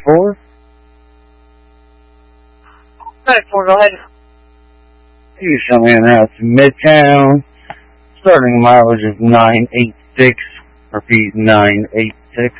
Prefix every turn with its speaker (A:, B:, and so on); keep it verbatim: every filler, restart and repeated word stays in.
A: four.
B: nine four, go ahead.
A: You show me an out to Midtown. Starting mileage of nine eight six. Repeat, nine eight six.